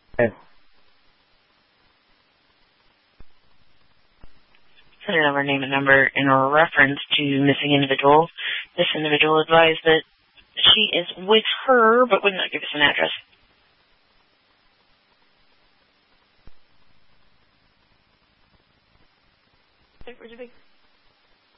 Okay. Sending over name and number in reference to missing individual. This individual advised that she is with her, but would not give us an address. Where'd you be?